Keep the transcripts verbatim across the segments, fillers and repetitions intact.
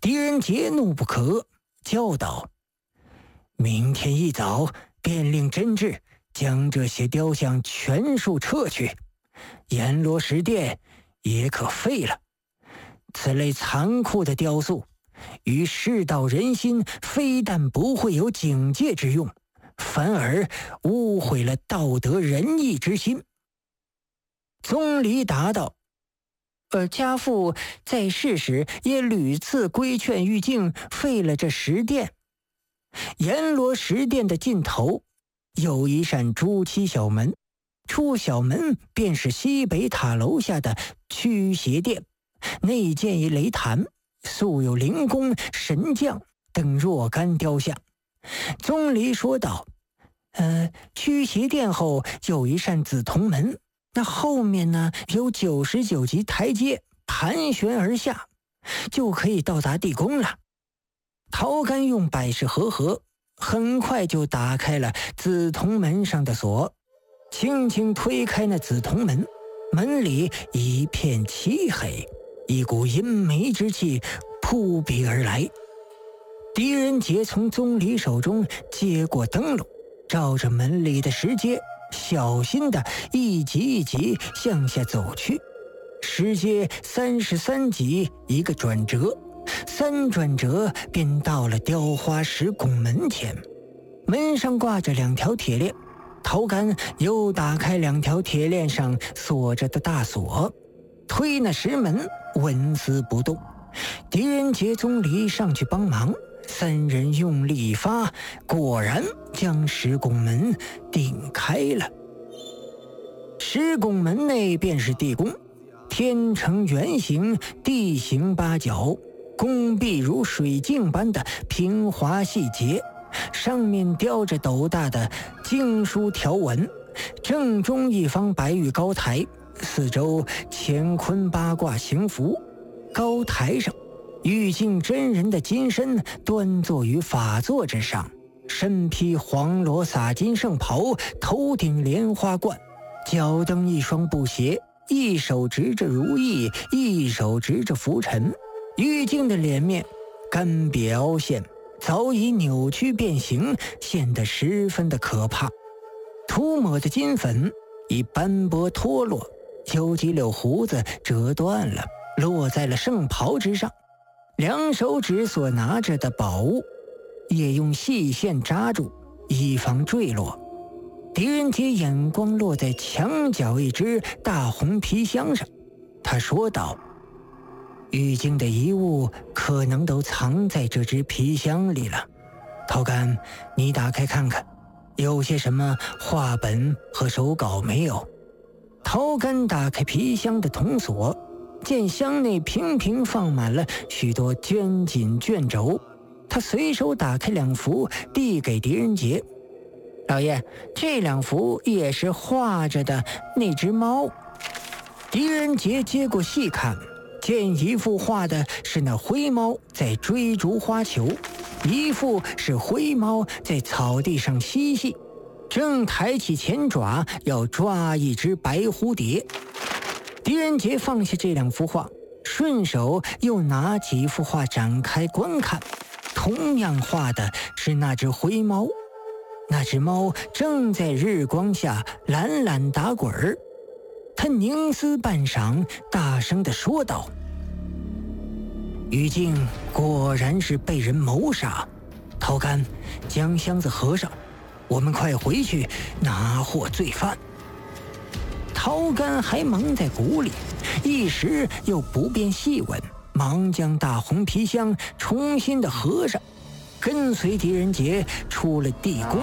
狄仁杰怒不可，叫道：明天一早便令真挚将这些雕像全数撤去，阎罗石殿也可废了。此类残酷的雕塑与世道人心非但不会有警戒之用，反而污毁了道德仁义之心。宗理答道：呃，家父在世时也屡次规劝玉净废了这石殿。阎罗石殿的尽头有一扇朱漆小门，出小门便是西北塔楼下的驱邪殿，内建一雷坛，素有灵公、神将等若干雕像。宗离说道：呃，驱邪殿后有一扇紫铜门，那后面呢有九十九级台阶盘旋而下，就可以到达地宫了。陶干用百事合合，很快就打开了紫铜门上的锁，轻轻推开那紫铜门，门里一片漆黑，一股阴霾之气扑鼻而来。狄仁杰从宗理手中接过灯笼，照着门里的石阶小心地一级一级向下走去。石阶三十三级一个转折，三转折便到了雕花石拱门前。门上挂着两条铁链，陶干又打开两条铁链上锁着的大锁，推那石门纹丝不动。狄仁杰、宗离上去帮忙，三人用力一发，果然将石拱门顶开了。石拱门内便是地宫，天呈圆形，地形八角，宫壁如水镜般的平滑细节，上面雕着斗大的经书条纹，正中一方白玉高台，四周乾坤八卦行符。高台上，玉净真人的金身端坐于法座之上，身披黄罗洒金圣袍，头顶莲花冠，脚蹬一双布鞋，一手执着如意，一手执着拂尘。玉净的脸面干瘪凹陷，早已扭曲变形，显得十分的可怕。涂抹的金粉已斑驳脱落，有几绺胡子折断了，落在了圣袍之上。两手指所拿着的宝物也用细线扎住，以防坠落。狄仁杰眼光落在墙角一只大红皮箱上，他说道：玉净的遗物可能都藏在这只皮箱里了。陶干，你打开看看，有些什么画本和手稿没有？陶干打开皮箱的铜锁，见箱内平平放满了许多绢锦卷轴，他随手打开两幅，递给狄仁杰：老爷，这两幅也是画着的那只猫。狄仁杰接过细看，见一幅画的是那灰猫在追逐花球，一幅是灰猫在草地上嬉戏，正抬起前爪要抓一只白蝴蝶。狄仁杰放下这两幅画，顺手又拿几幅画展开观看，同样画的是那只灰猫。那只猫正在日光下懒懒打滚儿，他凝思半晌，大声地说道：玉净果然是被人谋杀。陶干，将箱子合上，我们快回去拿获罪犯。陶干还蒙在鼓里，一时又不便细问，忙将大红皮箱重新的合上，跟随狄仁杰出了地宫。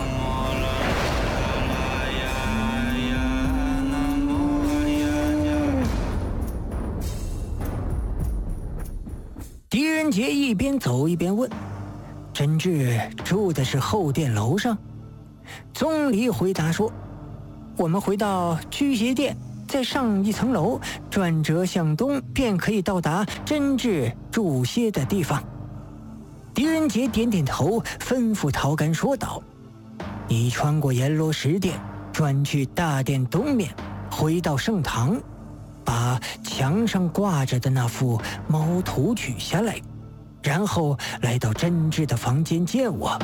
狄仁杰一边走一边问：真挚住的是后殿楼上？宗离回答说：我们回到驱邪殿，再上一层楼，转折向东，便可以到达真挚住歇的地方。狄仁杰点点头，吩咐陶干说道：你穿过阎罗石殿，转去大殿东面，回到圣堂，把墙上挂着的那幅猫图取下来， 然后来到真挚的房间见我。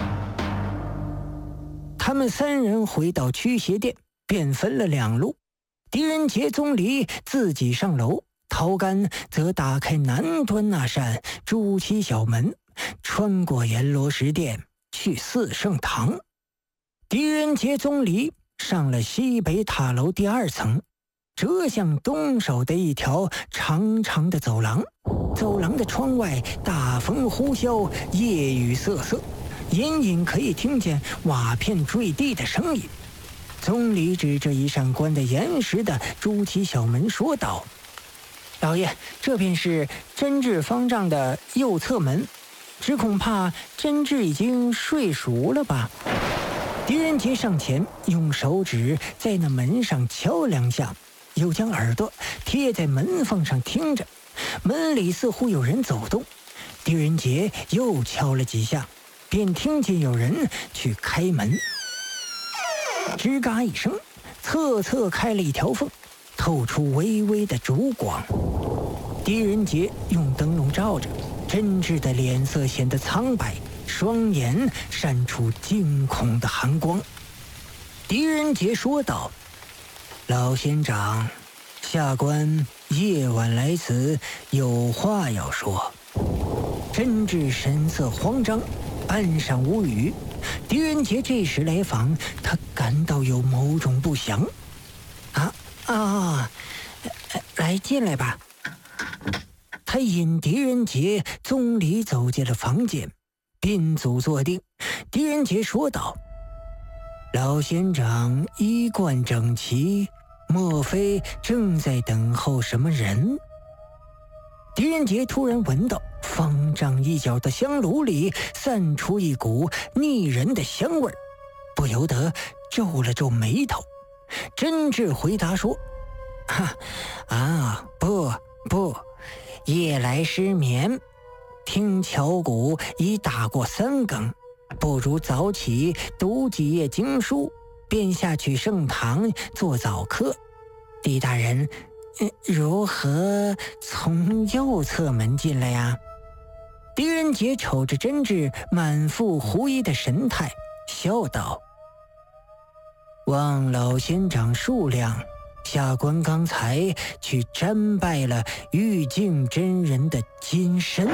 他们三人回到驱邪殿，便分了两路。狄仁杰、宗离自己上楼，陶干则打开南端那扇朱漆小门，穿过阎罗石殿去四圣堂。狄仁杰、宗离上了西北塔楼第二层，折向东首的一条长长的走廊。走廊的窗外大风呼啸，夜雨瑟瑟，隐隐可以听见瓦片坠地的声音。宗离指着一扇关得严实的朱漆小门说道：“老爷，这便是真治方丈的右侧门，只恐怕真治已经睡熟了吧？”狄仁杰上前用手指在那门上敲两下，又将耳朵贴在门缝上听着。门里似乎有人走动，狄仁杰又敲了几下，便听见有人去开门。吱嘎一声，侧侧开了一条缝，透出微微的烛光。狄仁杰用灯笼照着，真挚的脸色显得苍白，双眼闪出惊恐的寒光。狄仁杰说道：“老仙长，下官夜晚来此，有话要说。”真挚神色慌张，半晌无语。狄仁杰这时来访，他感到有某种不祥。啊啊，来进来吧。他引狄仁杰、宗离走进了房间，宾足坐定。狄仁杰说道：“老仙长衣冠整齐，莫非正在等候什么人？”狄仁杰突然闻到方丈一角的香炉里散出一股腻人的香味儿，不由得皱了皱眉头。真挚回答说：“哈啊，不不，夜来失眠，听巧鼓已打过三更，不如早起读几页经书，便下去圣堂做早课。狄大人，如何从右侧门进来呀？”狄仁杰瞅着真挚满腹狐疑的神态，笑道：“望老仙长恕谅，下官刚才去瞻拜了玉净真人的金身。”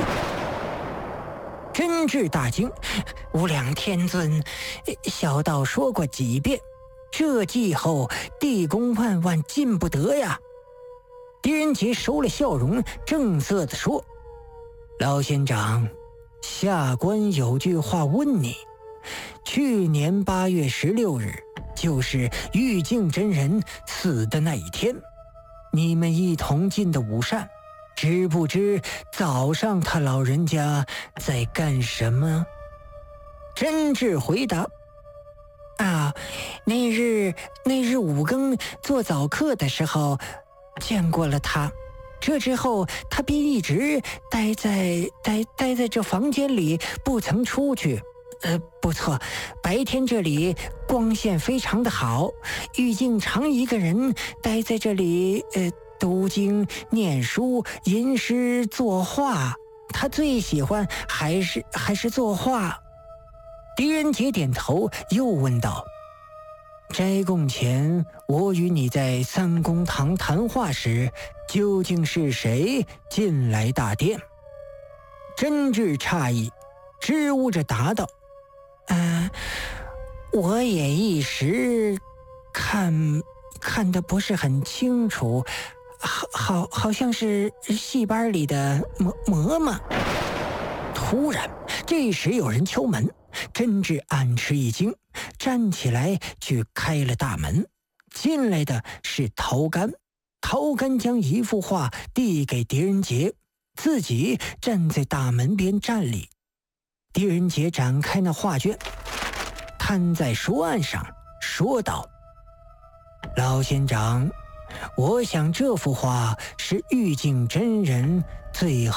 真挚大惊：“无量天尊，小道说过几遍，这季后地宫万万进不得呀！”狄仁杰收了笑容，正色地说：“老仙长，下官有句话问你。去年八月十六日，就是玉净真人死的那一天，你们一同进的午膳，知不知早上他老人家在干什么？”真挚回答：“啊，那日那日五更做早课的时候见过了他，这之后他便一直待在待待在这房间里，不曾出去。呃，不错，白天这里光线非常的好，玉净常一个人待在这里，呃，读经、念书、吟诗、作画。他最喜欢还是还是作画。”狄仁杰点头，又问道：“斋供前，我与你在三公堂谈话时，究竟是谁进来大殿？”真挚诧异，支吾着答道：“呃，我也一时看看得不是很清楚，好好好像是戏班里的嬷嬷嬷。”突然，这时有人敲门，真挚暗吃一惊，站起来去开了大门。进来的是陶干，陶干将一幅画递给狄仁杰，自己站在大门边站立。狄仁杰展开那画卷，摊在书案上，说道：“老仙长，我想这幅画是玉净真人最后